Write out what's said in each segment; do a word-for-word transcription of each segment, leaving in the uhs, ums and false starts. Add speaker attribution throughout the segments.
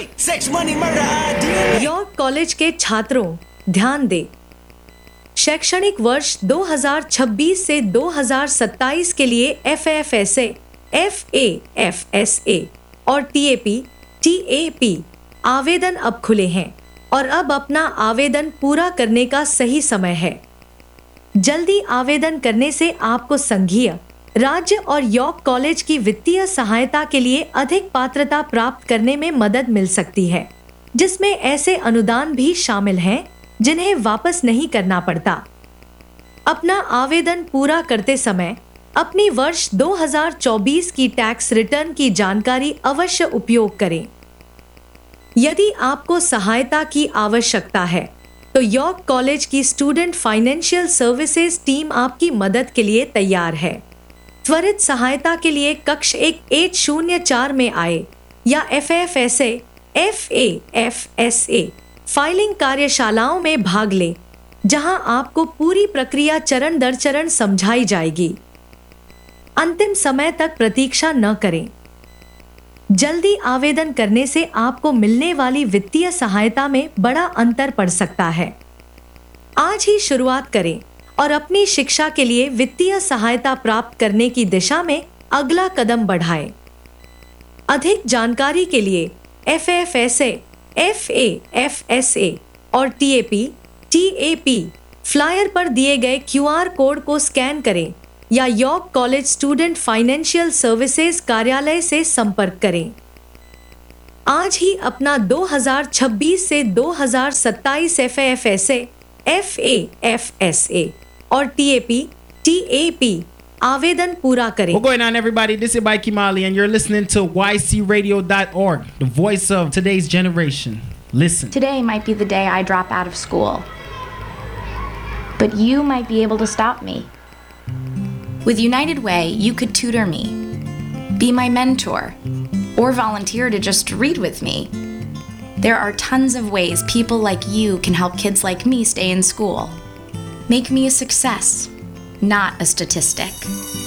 Speaker 1: Sex, money, murder, ideally.
Speaker 2: York college के छात्रों ध्यान दें। शैक्षणिक वर्ष दो हज़ार छब्बीस से दो हज़ार सत्ताईस के लिए F F S A, F A F S A और T A P, T A P आवेदन अब खुले हैं और अब अपना आवेदन पूरा करने का सही समय है। जल्दी आवेदन करने से आपको संघीय, राज्य और यॉर्क कॉलेज की वित्तीय सहायता के लिए अधिक पात्रता प्राप्त करने में मदद मिल सकती है, जिसमें ऐसे अनुदान भी शामिल हैं जिन्हें वापस नहीं करना पड़ता। अपना आवेदन पूरा करते समय अपनी वर्ष दो हज़ार चौबीस की टैक्स रिटर्न की जानकारी अवश्य उपयोग करें। यदि आपको सहायता की आवश्यकता है तो यॉर्क कॉलेज की स्टूडेंट फाइनेंशियल सर्विसेज टीम आपकी मदद के लिए तैयार है। त्वरित सहायता के लिए कक्ष एक आठ शून्य चार में आए या F F S A, F A F S A filing कार्यशालाओं में भाग लें, जहां आपको पूरी प्रक्रिया चरण दर चरण समझाई जाएगी। अंतिम समय तक प्रतीक्षा न करें। जल्दी आवेदन करने से आपको मिलने वाली वित्तीय सहायता में बड़ा अंतर पड़ सकता है। आज ही शुरुआत करें और अपनी शिक्षा के लिए वित्तीय सहायता प्राप्त करने की दिशा में अगला कदम बढ़ाएं। अधिक जानकारी के लिए F F S A, F A F S A और T A P, T A P flyer पर दिए गए क्यू आर कोड को स्कैन करें या York college student financial services कार्यालय से संपर्क करें। आज ही अपना दो हज़ार छब्बीस से दो हज़ार सत्ताईस F F S A, F A F S A और T A P, T A P आवेदन पूरा करें।
Speaker 3: What's going on, everybody? This is Mikey Molly, and you're listening to Y C radio dot org, the voice of today's generation. Listen.
Speaker 4: Today might be the day I drop out of school. But you might be able to stop me. With United Way, you could tutor me, be my mentor, or volunteer to just read with me. There are tons of ways people like you can help kids like me stay in school. Make me a success, not a statistic.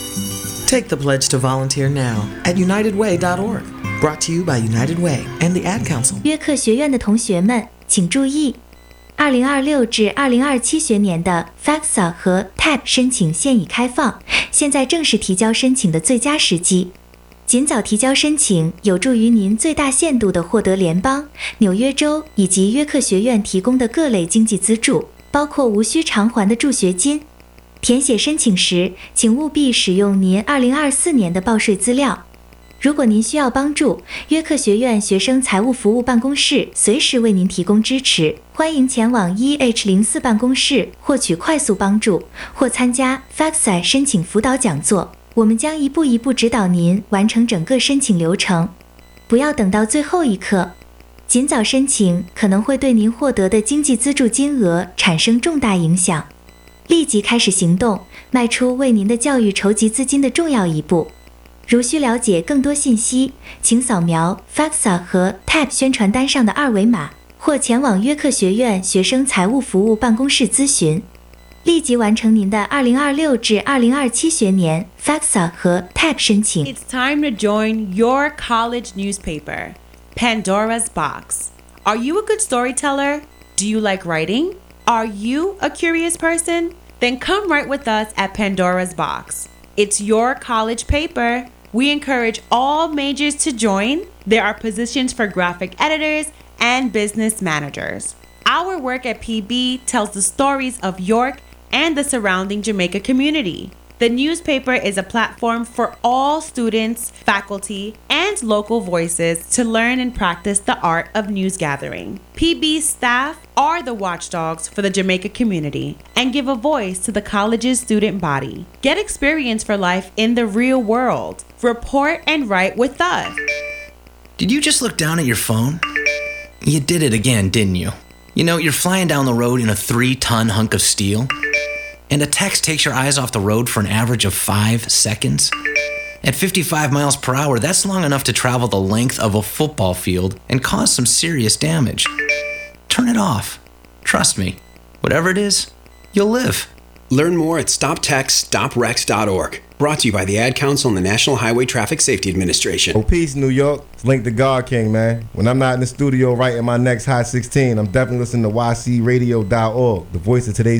Speaker 1: Take the pledge to volunteer now at united way dot org. Brought to you by United Way and the Ad Council.
Speaker 5: 约克学院的同学们请注意，二零二六至二零二七学年的 FAFSA 和 T A P 申请现已开放，现在正是提交申请的最佳时机。尽早提交申请，有助于您最大限度地获得联邦、纽约州以及约克学院提供的各类经济资助，包括无需偿还的助学金。填写申请时，请务必使用您二零二四年的报税资料。如果您需要帮助，约克学院学生财务服务办公室随时为您提供支持。欢迎前往 E H 零四办公室获取快速帮助，或参加 FAFSA 申请辅导讲座。我们将一步一步指导您完成整个申请流程。不要等到最后一刻，尽早申请可能会对您获得的经济资助金额产生重大影响。立即开始行动，迈出为您的教育筹集资金的重要一步。如需了解更多信息，请扫描 FAFSA 和 T A P 宣传单上的二维码，或前往约克学院学生财务服务办公室咨询。立即完成您的二零二六至二零二七学年 FAFSA 和 T A P 申请。
Speaker 6: It's time to join your college newspaper, Pandora's Box. Are you a good storyteller? Do you like writing? Are you a curious person? Then come write with us at Pandora's Box. It's your college paper. We encourage all majors to join. There are positions for graphic editors and business managers. Our work at P B tells the stories of York and the surrounding Jamaica community. The newspaper is a platform for all students, faculty, and local voices to learn and practice the art of news gathering. P B's staff are the watchdogs for the Jamaica community and give a voice to the college's student body. Get experience for life in the real world. Report and write with us.
Speaker 7: Did you just look down at your phone? You did it again, didn't you? You know, you're flying down the road in a three-ton hunk of steel, and a text takes your eyes off the road for an average of five seconds. At fifty-five miles per hour, that's long enough to travel the length of a football field and cause some serious damage. Turn it off. Trust me, whatever it is, you'll live.
Speaker 8: Learn more at stop text stop wrecks dot org. Brought to you by the Ad Council and the National Highway Traffic Safety Administration.
Speaker 9: Oh, peace, New York. It's Link the God King, man. When I'm not in the studio writing my next Hot sixteen, I'm definitely listening to Y C radio dot org, the voice of today's